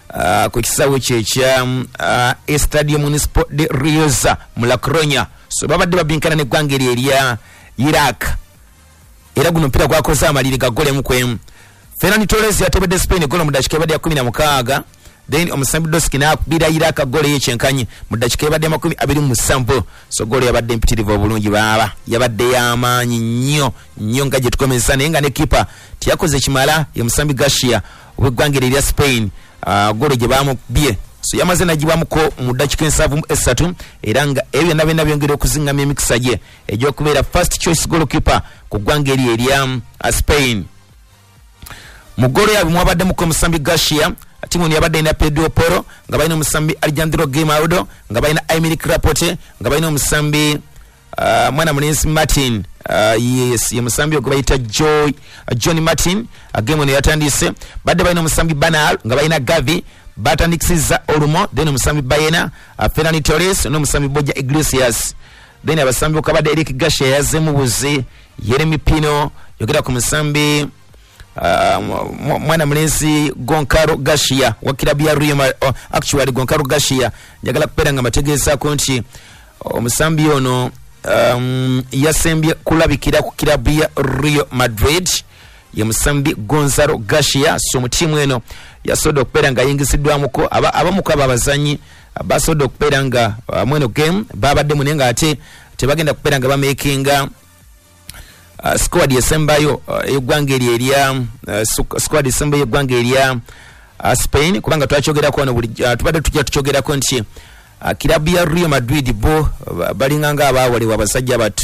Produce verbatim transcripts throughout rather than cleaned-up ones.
uh, ku kisawo kyekya uh, Estadio Municipal de Rioza mu La Coruña. So babadde babinkana ne ggwanga erya Iraq. Era guno mpira gwakoze amaliri ga gole mu kwemu. Ferran Torres yatebedde Spain golo mu dakika ya kumi na mukaaga. Then omusambi Doski n'akubira Iraq gole y'ekyenkanyi mu dakika ya makumi abiri mu musanvu. So gole yabadde mpitirivu obulungi baba. Yabadde y'amaanyi nnyo nnyo nga gye tukomeza naye nga ne kipa tiyakoze kimala ye musambi Garcia w'eggwanga erya Spain. Uh, gole gye bamubye. So yamaze nagibamuko mu dakika ensavu esatu era nga ebyo nabe nabyongera okuzingamya emikisa gye egy'okubeera first choice goalkeeper ku ggwanga erya uh, Spain. Mu golo yabwe mwabadde muko musambi Garcia, timu ni yabadde ina Pedro Porro, nga balina musambi Alejandro Guimaudo, nga balina Aymeric Laporte, nga balina musambi uh, mwana mulenzi Martin. Uh, yes, ye musambi okubayita Joy uh, Johnny Martin. Uh, game ono yatandise. Badde balina musambi Banal, nga balina Gavi, batandikiza Olmo, then musambi Bayena, uh, Ferran Torres, no musambi Borja Iglesias. Then abasambi okabadde Eric Garcia yazemu buzi, Yeremy Pino, yogera ku musambi Uh, mwana mulenzi Goncalo Garcia wa kilabu ya Rio. uh, actually Goncalo Garcia njagala kupera nga mategeeza ko nti omusambi uh, ono um, yasembye kulabikira ku kilabu ya Rio Madrid ye musambi Gonzalo Garcia. So mu timu eno yasodo kupera nga yingisiddwamuko aba abamuko abazanyi basodo kupera nga uh, mweno game babadde munenga ate tebagenda kupera nga bamakinga Uh, squad yesembayo eggwanga uh, erya uh, squad yesembayo eggwanga erya uh, Spain kubanga twachogera ko no buli uh, tubadde tujja tuchogera ko nti uh, kilabu ya Real Madrid bo uh, balinganga abawaliwa basajja batu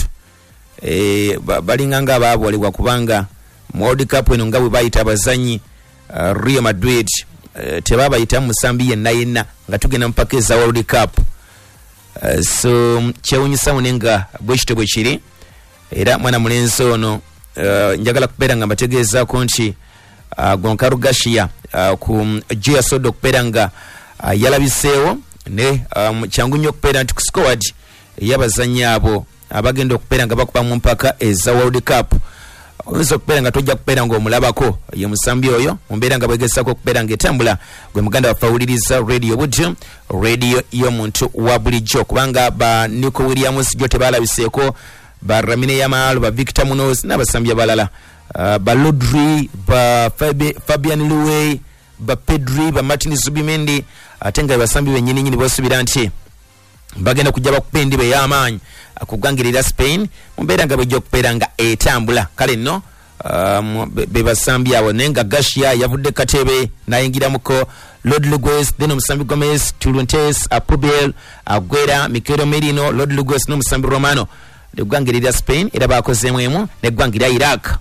eh ba, balinganga abawaliwa kubanga World Cup eno nga bwe bayita abazanyi uh, Real Madrid uh, tebaba yita musambi yenna yenna nga tugenda mpaka za World Cup. uh, so kyewunyisa munenga bwekito bwe kiri. Era mwana mulenzi ono uh, njagala kupera nga bategeeza ko nti uh, Goncalo Garcia uh, ku Gia Sodo kupera nga uh, yalabiseewo ne um, kyangu nnyo kupera nti ku squad y'abazannyi abo abagenda okupera nga bakuba mu mpaka eza World Cup. Oyinza okupera nga tojja kupera nga omulabako ye musambi oyo mumbeera nga bwegesako okupera nga etambula gwe muganda wafawuliriza Radio Budjo, radio y'omuntu wa bulijjo kubanga ba Nico Williams jo tebalabiseeko, ba Ramine Yamal, ba Victor Munoz n'abasambi abalala, uh, ba Rodri, ba Fabi, Fabian Luwe, ba Pedri, ba Martin Zubimendi, atenga abasambi bennyini nyini bosubira nti bagenda kujja bakupendi be yamanyi akugangirira Spain mumbeera nga bejja okupeera nga etambula. Kale nno um, be, be basambi abo nenga Garcia yavudde katebe nayingira muko Rodriguez, then omusambi Gomez, Turuntes, Apubel, Aguera, Mikel Merino, Rodriguez n'omusambi Romano egwangirira Spain era bakozeemu emu neggwangirira Iraq.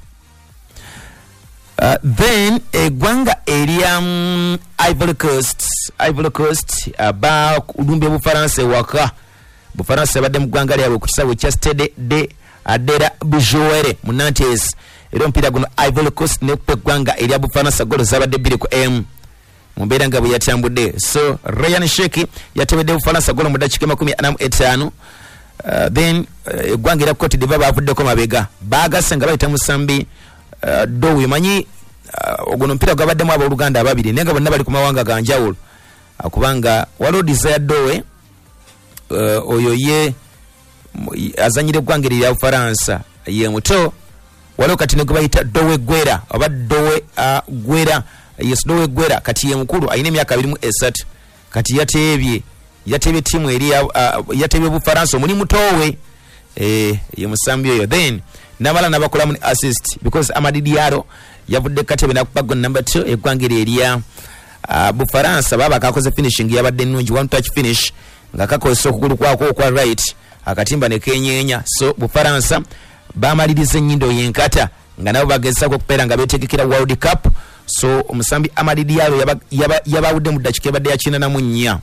Uh, then eggwanga erya um, Ivory Coast Ivory Coast uh, ba kulumbe Bufaransa waka Bufaransa badde mu ggwanga lyabwe ku kisawe kya Stade de Adera Bujouere mu Nantes. Era omupiira guno Ivory Coast ne ku eggwanga erya Bufaransa golo zabadde bbiri ku emu mu mbeera nga bwe yatambudde. So Ryan Sheikh yatebedde Bufaransa golo mu dakiika makumi ana mu etaano. Uh, then eggwanga uh, erya Cote d'Ivoire bavuddeko mabega baagase nga bayita musambi uh, Dowe manyi uh, oguno mpira gwabaddemu abooluganda ababiri naye nga bonna bali ku mawanga ga njawulo uh, kubanga waliwo Desire Dowe uh, oyo ye azanyira eggwanga erya Bufaransa ye muto, waliwo kati ne gwe bayita Dowe Gwera oba Dowe uh, Gwera yes Dowe Gwera kati ye mukulu ayina emyaka abiri mu esatu kati yateebye yatebe timu eri uh, yatebe Bufaransa omuli mutowe eh ye musambi oyo. Then nabala nabakola mu assist because Amadi Diallo yavudde katebe nakubago number two eggwangire erya uh, Bufaransa baba kakoze finishing yabadde nnungi one touch finish nga kakoze okugulu kwako kwa right akatimba ne kenyenya. So Bufaransa bamaliriza ennyindo yenkata nga nabo bagezako okupera nga betegekera World Cup. So omusambi Amadi Diallo yabawudde yaba, yaba mu dakiika ebadde yakina na munnya.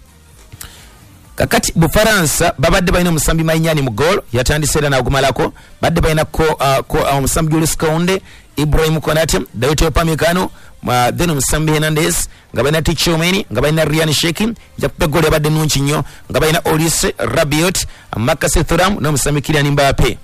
Kakati Bufaransa babadde balina omusambi Mainyani mu goal yatandise era nagumalako. Badde balina ko uh, ko omusambi uh, Jules Kounde, Ibrahim Konate, David Upamecano, uh, then omusambi Hernandez, nga balina Tchouameni, nga balina Ryan Sheikh, jakupe goal yabadde nnungi nnyo, nga balina Olise, Rabiot, Marcus Thuram n'omusambi Kylian Mbappe.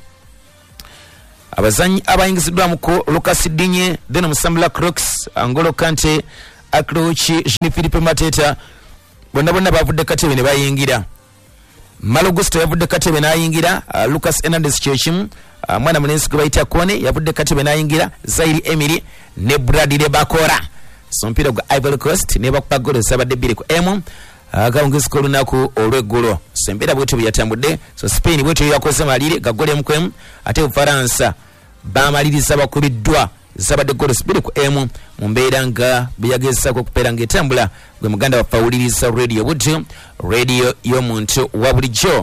Abazanyi abayingiziddwamu ko Lucas Digne, then omusambi Lacroix, Angolo Kante, Akrochi Jean Philippe Mateta bonna bonna bavudde katebe ne bayingira. Malo Gusto yavudde katebe n'ayingira. uh, Lucas Hernandez Chechim uh, mwana munensi gwe bayita Kone yavudde katebe n'ayingira. Zairi Emily ne Bradley Bakora sompira gwa Ivory Coast ne bakugolo sabadde bbiri ku M akawungezi kolunaku olweggulo. Sempera bwetu byatambudde. So Spain bwetu yakoze malire gagole mukwemu ate Ufaransa bamaliriza bakubiddwa zabadde golo bbiri ku M mu mbeera nga byagezako kupera ng'etambula gwe muganda wa fawuliriza radio bwetu radio y'omuntu wa bulijjo.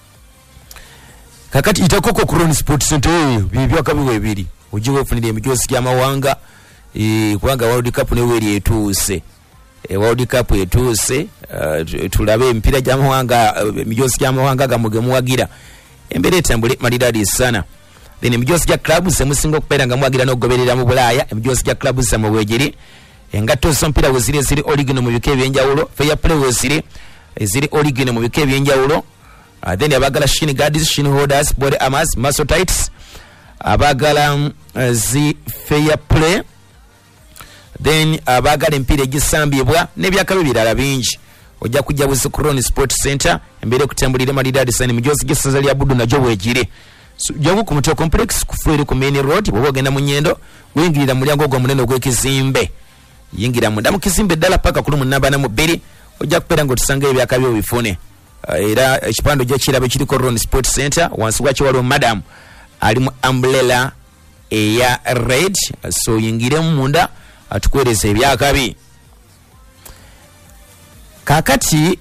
Kakati itakoko ku Ron Sports Center bibyo akabiwe ebiri ujiwe funire emijosi y'amawanga e kubanga World Cup ne weri etuuse. E World Cup etuuse uh, tulabe empira y'amawanga emijosi y'amawanga gamugemu wagira embere tambule malidadi sana. Then emijosi ya club semusingo kupera nga mwagira no goberera mu Bulaya emijosi ya club za mubwegeri engato sompira wezire ziri origin mu bike byenjawulo fair play wezire ziri origin mu bike byenjawulo. Uh, then abagala shin guards shin holders body armors muscle tights abagala um, uh, zi fair play. Then abagala empira egisambibwa nebyakabe birala bingi ojja kujja buzi ku Ron Sport Center embere kutambulira malidadi sana emijosi gisaza lya budu najo wegire. So, jangu ku Muteo Complex kufuere ku Main Road bwo genda mu Nyendo wingirira mulyango gwa munene gw'ekizimbe yingira munda mu kizimbe ddala paka kulu munamba na mubiri ojja kupera ngo tusange ebyakabyo bifune. Uh, era ekipando gye kirabe kiri ku Ron Sport Center wansi waki waliwo madam ali mu umbrella eya red. So yingire munda atukwereza ebyakabi kakati.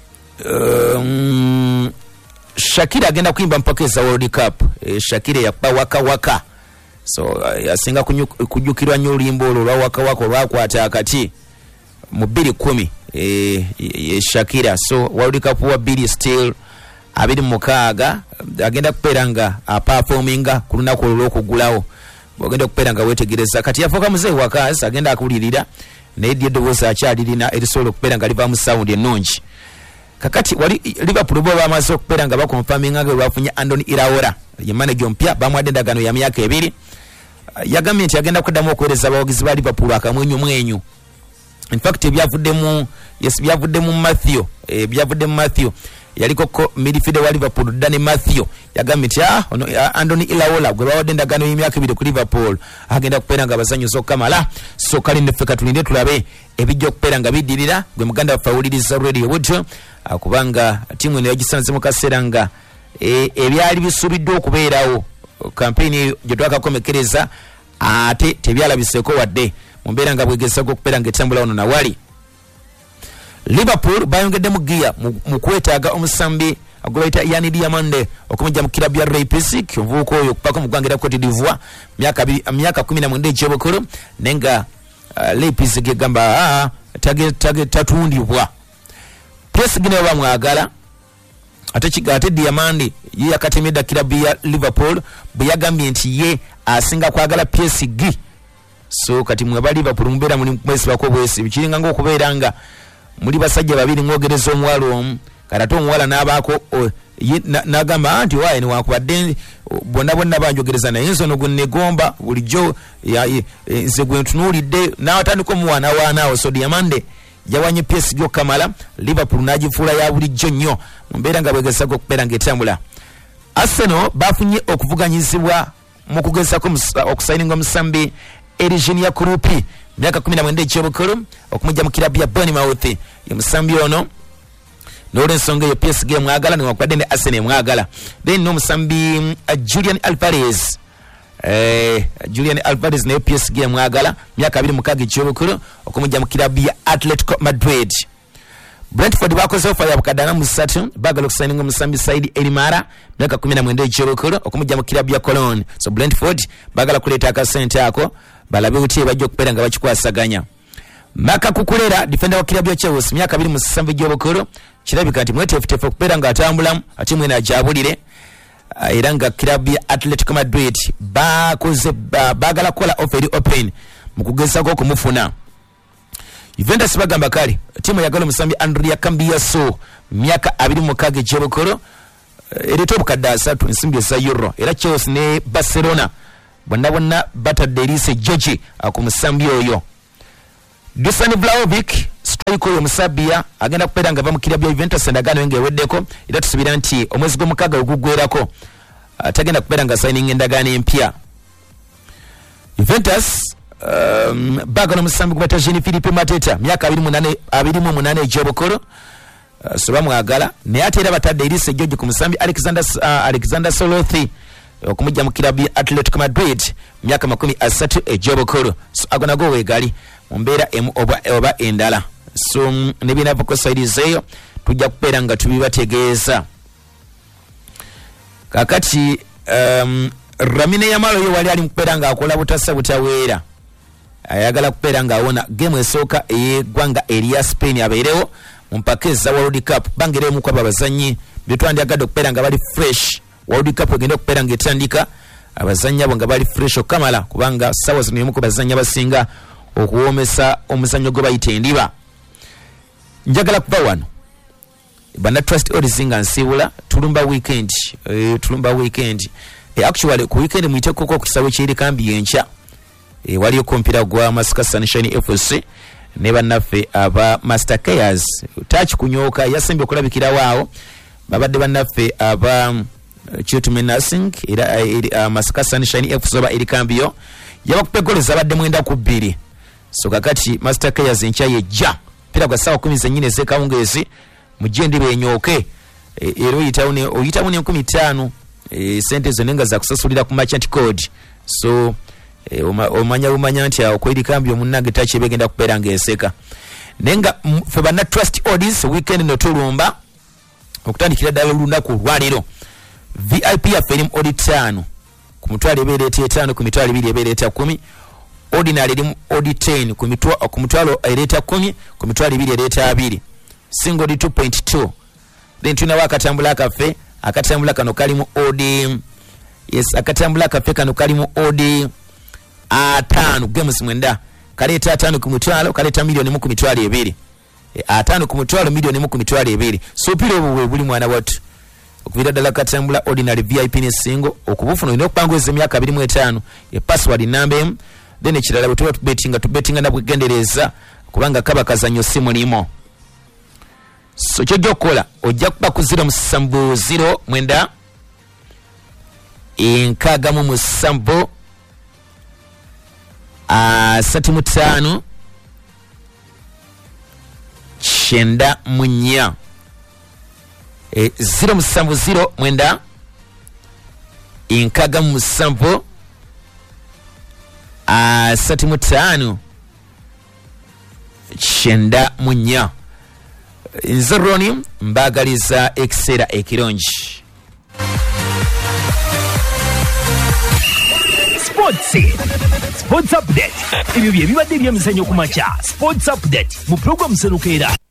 um, Shakira agenda kuimba mpaka za World Cup. E, Shakira ya pa waka waka. So uh, yasinga kujukirwa nyo limbo lwa waka waka lwa kwata akati mu bbiri kumi. E, e, Shakira so World Cup wa bbiri still abiri mukaaga agenda kuperanga a performinga kulunako lw'okugulawo bagenda kuperanga wetegereza kati yafoka muzee wakazi agenda akulirira naye eddoboozi akyalirina erisobola okuperanga liva mu sound ennungi. Kakati wali Liverpool bo bamaze okuperanga bakonfaminga nga lwafunye Andoni Iraola ye manager mpya bamwadde endagaano ya myaka ebiri. Yagambye nti agenda kuddamu okuweereza abawagizi ba Liverpool akamwenyu mwenyu. In fact byavudde mu yes byavudde mu Matthew e byavudde mu Matthew yaliko ko midfielder wa Liverpool Danny Matthew yagambye nti ah ono Andoni Iraola gwe bawadde endagaano y'emyaka ebiri ku Liverpool agenda kuperanga abazanyo z'okamala. So kali neffe katulinde tulabe ebijja okuperanga biddirira gwe muganda wa fawuliriza radio butyo kubanga timu eno yagisanze mu kaseera nga e, ebyali bisubiddwa okubeerawo kampeni gye twakakomekereza ate tebyalabiseko wadde mu mbeera nga bwegezako okubeera ng'etambula ono nawali. Liverpool bayongedde mu giya mu kwetaaga omusambi agulaita Yani Diamande okumujja mu kirabu ya Ray Pisik ovuuka oyo okupako mu ggwanga lya Cote d'Ivoire myaka myaka kumi na mwenda ekyobukulu nenga uh, Ray Pisik egamba ah, tage tage tatundibwa. Press gine bamwagala ate kigate Diamande ye yakatemedda kirabu ya Liverpool bwe yagambye nti ye asinga kwagala P S G. So kati mwe ba Liverpool mbeera muli mwesi bako bwesi bikiringa ngo okubeeranga muli basajja babiri ngogereza omwalo omu karato omwala n'abaako n'agamba na anti waye niwakubadde bonna bonna banjogereza naye nsono gwe negomba bulijjo nze gwe ntunuulidde n'awatandika omuwaana waanaawo. So Diamande yawanye P S G okamala Liverpool n'agifuula ya bulijjo nnyo mu mbeera nga bwegezako okubeera ng'etambula. Arsenal bafunye okuvuganyizibwa mu kugezako okusayininga omusambi Erigenia Krupi myaka kumi na mwenda ekyobukulu okumujja mu kirabu ya Bournemouth ye musambi ono n'olw'ensonga eyo P S G mwagala niwakubadde ne Arsenal mwagala. Then n'omusambi uh, Julian Alvarez eh, Julian Alvarez naye P S G mwagala myaka abiri mukaaga ekyobukulu okumujja mu kirabu ya Atletico Madrid. Brentford bakoze ofa ya bukadana musatu bagala okusayininga omusambi Saidi Elimara myaka kumi na mwenda ekyobukulu okumujja mu kirabu ya Cologne. So Brentford bagala kuleeta akasente ako balabe uti bajja okubeera nga bakikwasaganya. Maka Kukulera defender wa kirabu ya Chelsea myaka abiri mu musanvu egy'obukulu kirabika nti mweteefuteefu okubeera nga atambulamu ate mwena ajabulire. Uh, era nga kirabu ya Atletico Madrid bakoze bagala kukola offer eri open mu kugezako okumufuna. Juventus bagamba kale timu yagala omusambi Andrea Cambiaso myaka abiri mu mukaaga egy'obukulu ereta obukadde asatu ensimbi eza euro. Era Chelsea ne Barcelona bonna bonna batadde Elise George ku musambi oyo. Dusan Vlahovic strike oyo Musabia agenda kupera nga bamukira bya Juventus endagano enge weddeko era tusubira nti omwezi gw'omukaga ogugwerako atagenda kupera nga signing endagano empya. Juventus um, baga no musambi kubata Jean Philippe Mateta myaka abiri mu munane ejobokolo uh, so bamwagala ne ate era batadde Elise George ku musambi Alexander uh, Alexander Solothi okumujja mu kilabu Atletico Madrid myaka makumi asatu ejobokolo so agona go wegali mu mbeera emu oba, oba endala so ne bina bako side zeyo tujja kupera nga tubibategeeza kakati um, Ramine Yamalo yo wali ali mukupera nga akola butasa butaweera ayagala kupera nga awona game esooka eyegwanga Elia Spain abeerewo mu mpaka za World Cup bangere mu kwaba abazanyi bitwandiagadde okupera nga bali fresh World Cup egenda okupera nga etandika abazanyi abo nga bali fresh okamala kubanga sawa zino yemu ku bazanyi abasinga okuwomesa omuzanyo gwe bayita endiba. Njagala kuba wano bana trust odizinga nsibula tulumba weekend e, tulumba weekend e, actually ku weekend mwiteko ko kusawe chiri kambi yencha e, wali kompira gwa Masaka Sunshine F C ne bannaffe aba Master Cares touch kunyoka yasembe okulabikira wao babadde bannaffe aba um, Chitu Nursing era uh, Masaka Sunshine F C oba eri kambiyo yabakupegoleza badde mwenda ku bbiri so kakati Master Cares encha yejja pira kwa sawa kumi zenyine zekawungezi mujendi benyoke ero e, yitaune oyitaune nkumi ttaano e, sente zonenga za kusasulira ku merchant code so e, oma, omanya umanya nti okwedi kambi omunage tachi begenda kupera ngeseka nenga fe bana trust orders weekend no tulumba okutandikira dala lunaku lwaliro V I P ya film audit tano ku mutwale ebelete ttaano ku mitwale bibiri ebelete kumi ordinary audit ten ku mitwa ku mutwalo eleta kumi ku mitwale bibiri eleta abiri single two point two then tuna wakatambula kafe akatambula kano kalimu odi yes akatambula kafe kano kalimu odi atano games mwenda kaleta atano ku mutwalo kaleta milioni mu ku mitwalo ebiri e, atano ku mutwalo milioni mu ku mitwalo ebiri so pile obwe buli mwana watu okubira dala katambula ordinary V I P ne single okubufuna ino kupangweza emyaka abiri mu etaano e password number then ekirala bwe tuba tubetinga tubetinga na bwegendereza kubanga kaba kazanyo simu limo so kyo gyokola ojja kuba ku zero musanvu zero mwenda enkaga mu musanvu asatu mu ttaano kyenda mu nnya e, zero musanvu zero mwenda enkaga mu musanvu asatu mu ttaano kyenda mu nnya nze Roni mbagaliza ekiseera ekirungi. Sports Sports Update ebyo bye bibadde by'emizannyo ku makya Sports Update mu program serukeera